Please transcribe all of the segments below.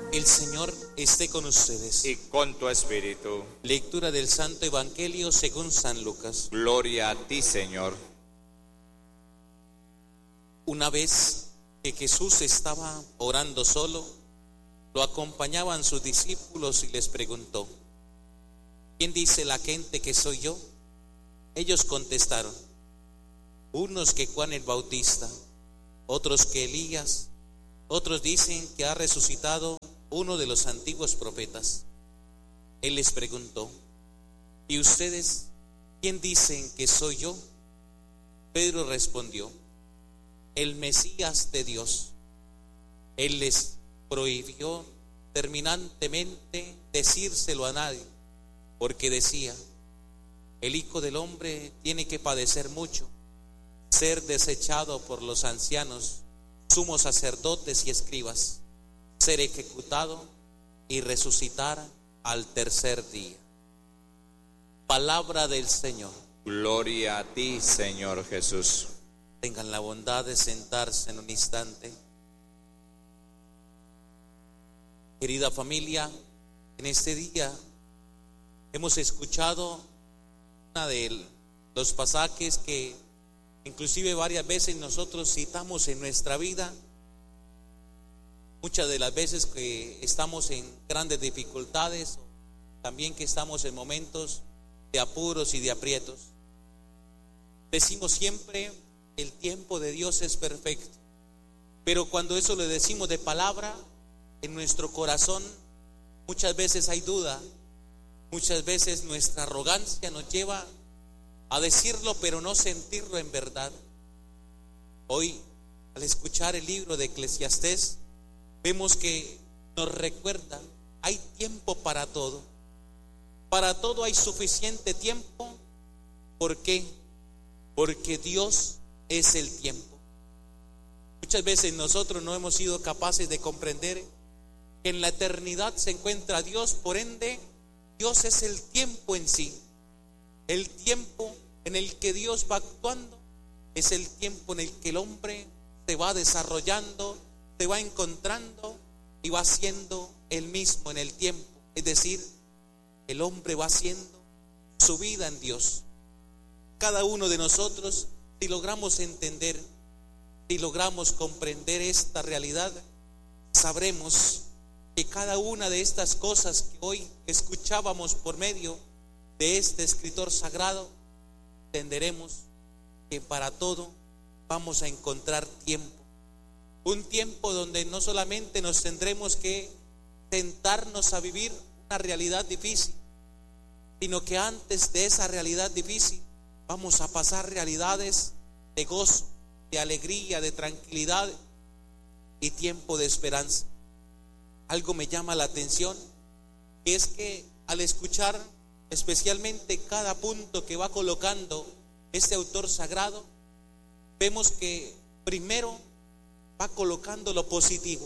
El Señor esté con ustedes. Y con tu espíritu. Lectura del Santo Evangelio según San Lucas. Gloria a ti, Señor. Una vez que Jesús estaba orando solo, lo acompañaban sus discípulos y les preguntó: ¿quién dice la gente que soy yo? Ellos contestaron: unos que Juan el Bautista, otros que Elías, otros dicen que ha resucitado uno de los antiguos profetas. Él les preguntó: ¿y ustedes quién dicen que soy yo? Pedro respondió: el Mesías de Dios. Él les prohibió terminantemente decírselo a nadie, porque decía: el Hijo del Hombre tiene que padecer mucho, ser desechado por los ancianos, sumos sacerdotes y escribas, ser ejecutado y resucitar al tercer día. Palabra del Señor. Gloria a ti, Señor Jesús. Tengan la bondad de sentarse en un instante. Querida familia, en este día hemos escuchado uno de los pasajes que inclusive varias veces nosotros citamos en nuestra vida. Muchas de las veces que estamos en grandes dificultades, también que estamos en momentos de apuros y de aprietos, decimos siempre: el tiempo de Dios es perfecto. Pero cuando eso lo decimos de palabra, en nuestro corazón muchas veces hay duda, muchas veces nuestra arrogancia nos lleva a decirlo pero no sentirlo en verdad. Hoy, al escuchar el libro de Eclesiastés, vemos que nos recuerda: hay tiempo para todo. Para todo hay suficiente tiempo. ¿Por qué? Porque Dios es el tiempo. Muchas veces nosotros no hemos sido capaces de comprender que en la eternidad se encuentra Dios, por ende Dios es el tiempo en sí. El tiempo en el que Dios va actuando es el tiempo en el que el hombre se va desarrollando, se va encontrando y va siendo el mismo en el tiempo. Es decir, el hombre va haciendo su vida en Dios. Cada uno de nosotros, si logramos entender, si logramos comprender esta realidad, sabremos que cada una de estas cosas que hoy escuchábamos por medio de este escritor sagrado, entenderemos que para todo vamos a encontrar tiempo. Un tiempo donde no solamente nos tendremos que sentarnos a vivir una realidad difícil, sino que antes de esa realidad difícil vamos a pasar realidades de gozo, de alegría, de tranquilidad y tiempo de esperanza. Algo me llama la atención, que es que al escuchar especialmente cada punto que va colocando este autor sagrado, vemos que primero va colocando lo positivo.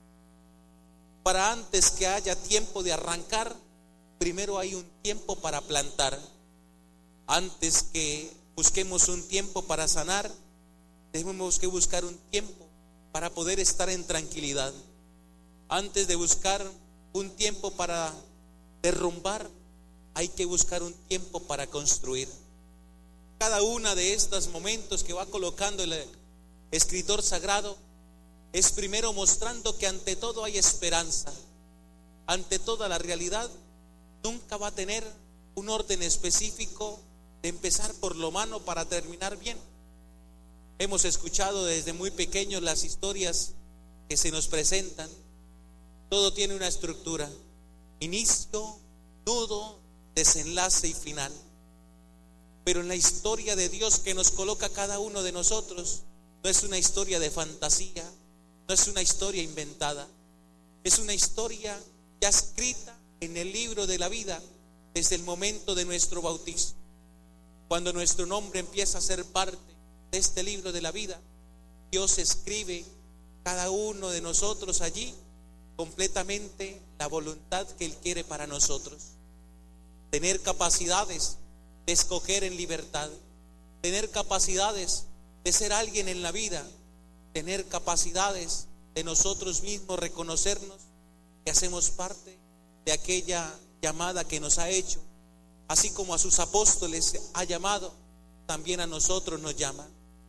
Para antes que haya tiempo de arrancar, primero hay un tiempo para plantar. Antes que busquemos un tiempo para sanar, tenemos que buscar un tiempo para poder estar en tranquilidad. Antes de buscar un tiempo para derrumbar, hay que buscar un tiempo para construir. Cada uno de estos momentos que va colocando el escritor sagrado es primero mostrando que ante todo hay esperanza. Ante toda la realidad nunca va a tener un orden específico de empezar por lo malo para terminar bien. Hemos escuchado desde muy pequeños las historias que se nos presentan. Todo tiene una estructura: inicio, nudo, desenlace y final. Pero en la historia de Dios que nos coloca cada uno de nosotros, no es una historia de fantasía, no es una historia inventada, es una historia ya escrita en el libro de la vida desde el momento de nuestro bautismo. Cuando nuestro nombre empieza a ser parte de este libro de la vida, Dios escribe cada uno de nosotros allí completamente la voluntad que Él quiere para nosotros. Tener capacidades de escoger en libertad, tener capacidades de ser alguien en la vida, tener capacidades de nosotros mismos reconocernos que hacemos parte de aquella llamada que nos ha hecho, así como a sus apóstoles ha llamado, también a nosotros nos llama.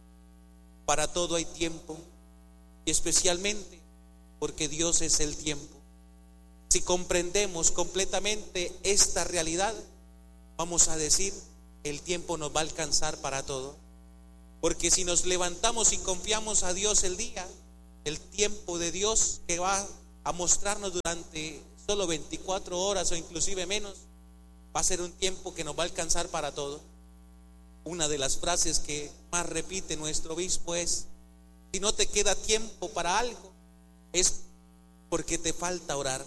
Para todo hay tiempo, y especialmente porque Dios es el tiempo. Si comprendemos completamente esta realidad, vamos a decir, el tiempo nos va a alcanzar para todo. Porque si nos levantamos y confiamos a Dios el tiempo de Dios que va a mostrarnos durante solo 24 horas o inclusive menos, va a ser un tiempo que nos va a alcanzar para todo. Una de las frases que más repite nuestro obispo es: si no te queda tiempo para algo, es porque te falta orar.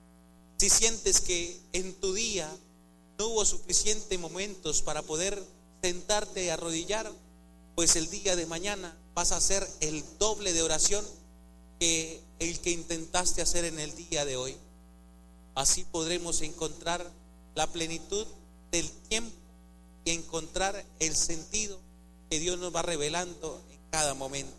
Si sientes que en tu día no hubo suficientes momentos para poder sentarte y arrodillar, pues el día de mañana vas a hacer el doble de oración que el que intentaste hacer en el día de hoy. Así podremos encontrar la plenitud del tiempo y encontrar el sentido que Dios nos va revelando en cada momento.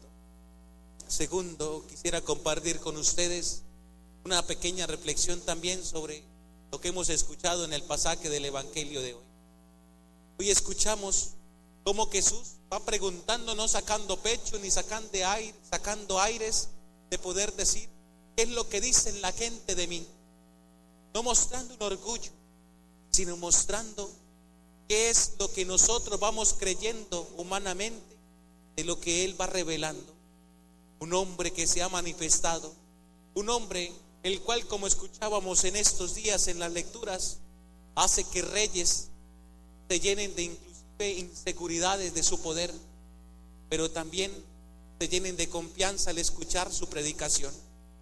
Segundo, quisiera compartir con ustedes una pequeña reflexión también sobre lo que hemos escuchado en el pasaje del Evangelio de hoy. Hoy escuchamos cómo Jesús va preguntando, no sacando pecho ni sacando aires de poder decir qué es lo que dicen la gente de mí, no mostrando un orgullo, sino mostrando qué es lo que nosotros vamos creyendo humanamente de lo que Él va revelando. Un hombre que se ha manifestado, un hombre el cual, como escuchábamos en estos días en las lecturas, hace que reyes se llenen de inclusive inseguridades de su poder, pero también se llenen de confianza al escuchar su predicación.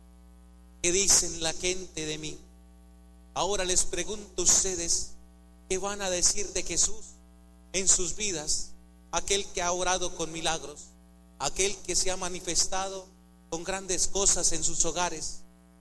¿Qué dicen la gente de mí? Ahora les pregunto a ustedes, ¿qué van a decir de Jesús en sus vidas? Aquel que ha orado con milagros, aquel que se ha manifestado con grandes cosas en sus hogares.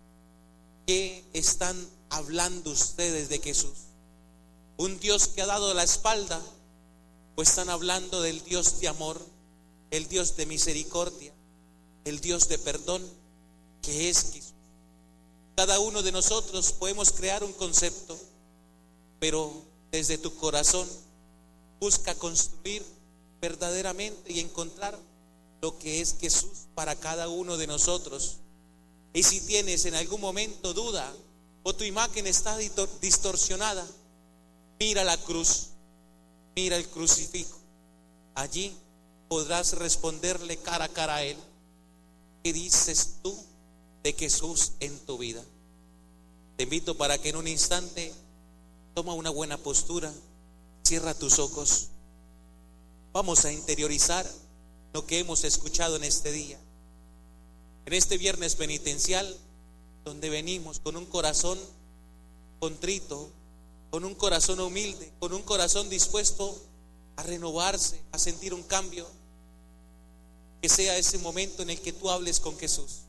¿Qué están hablando ustedes de Jesús? ¿Un Dios que ha dado la espalda? ¿O están hablando del Dios de amor, el Dios de misericordia, el Dios de perdón, que es Jesús? Cada uno de nosotros podemos crear un concepto, pero desde tu corazón busca construir verdaderamente y encontrar lo que es Jesús para cada uno de nosotros. Y si tienes en algún momento duda o tu imagen está distorsionada, mira la cruz, mira el crucifijo. Allí podrás responderle cara a cara a Él. ¿Qué dices tú de Jesús en tu vida? Te invito para que en un instante toma una buena postura, cierra tus ojos. Vamos a interiorizar lo que hemos escuchado en este día. En este viernes penitencial, donde venimos con un corazón contrito, con un corazón humilde, con un corazón dispuesto a renovarse, a sentir un cambio, que sea ese momento en el que tú hables con Jesús,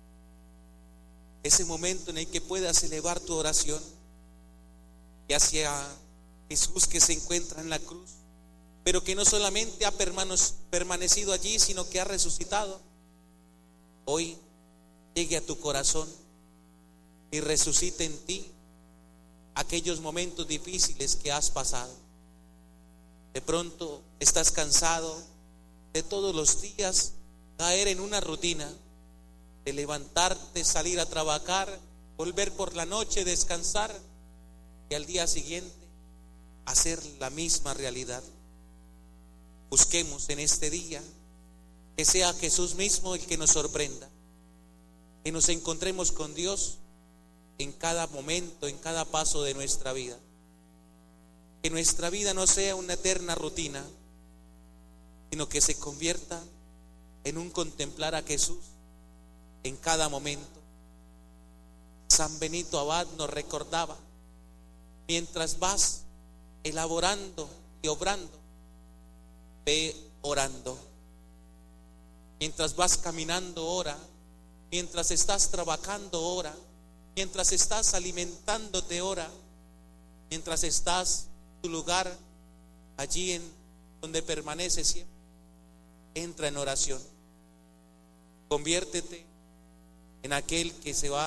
ese momento en el que puedas elevar tu oración y hacia Jesús que se encuentra en la cruz, pero que no solamente ha permanecido allí, sino que ha resucitado. Hoy llegue a tu corazón y resucite en ti aquellos momentos difíciles que has pasado. De pronto estás cansado de todos los días caer en una rutina, de levantarte, salir a trabajar, volver por la noche, descansar y al día siguiente hacer la misma realidad. Busquemos en este día que sea Jesús mismo el que nos sorprenda, que nos encontremos con Dios en cada momento, en cada paso de nuestra vida. Que nuestra vida no sea una eterna rutina, sino que se convierta en un contemplar a Jesús en cada momento. San Benito Abad nos recordaba: mientras vas elaborando y obrando, ve orando. Mientras vas caminando, ora. Mientras estás trabajando, ora. Mientras estás alimentándote, ora. Mientras estás en tu lugar, allí en donde permaneces siempre, entra en oración. Conviértete en aquel que se va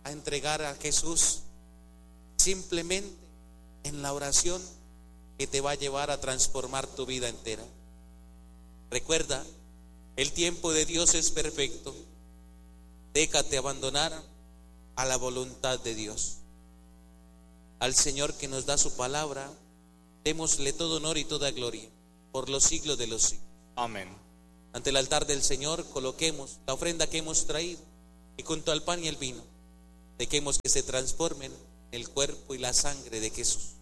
a entregar a Jesús simplemente en la oración que te va a llevar a transformar tu vida entera. Recuerda, el tiempo de Dios es perfecto. Déjate abandonar a la voluntad de Dios. Al Señor que nos da su palabra, démosle todo honor y toda gloria por los siglos de los siglos. Amén. Ante el altar del Señor coloquemos la ofrenda que hemos traído y junto al pan y el vino dejemos que se transformen en el cuerpo y la sangre de Jesús.